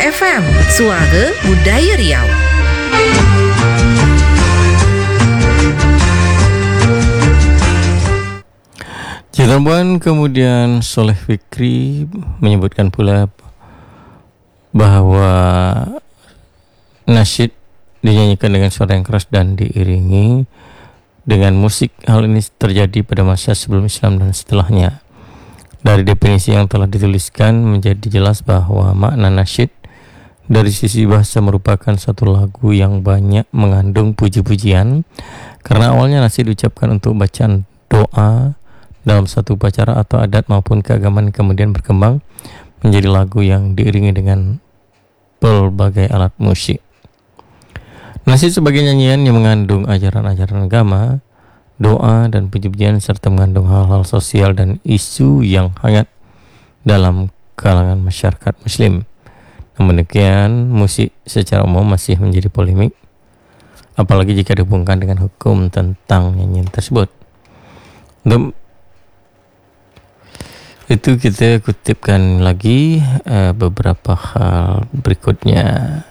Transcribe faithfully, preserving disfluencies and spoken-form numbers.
F M, Suara Budaya Riau. Cirebon kemudian Soleh Fikri menyebutkan pula bahwa nasyid dinyanyikan dengan suara yang keras dan diiringi dengan musik. Hal ini terjadi pada masa sebelum Islam dan setelahnya. Dari definisi yang telah dituliskan menjadi jelas bahwa makna nasyid dari sisi bahasa merupakan satu lagu yang banyak mengandung puji-pujian, karena awalnya nasyid diucapkan untuk bacaan doa dalam satu upacara atau adat maupun keagamaan, kemudian berkembang menjadi lagu yang diiringi dengan pelbagai alat musik. Nasyid sebagai nyanyian yang mengandung ajaran-ajaran agama, doa dan puji-pujian serta mengandung hal-hal sosial dan isu yang hangat dalam kalangan masyarakat muslim. Namun demikian, musik secara umum masih menjadi polemik, apalagi jika dihubungkan dengan hukum tentang nyanyian tersebut. Untuk itu kita kutipkan lagi uh, beberapa hal berikutnya.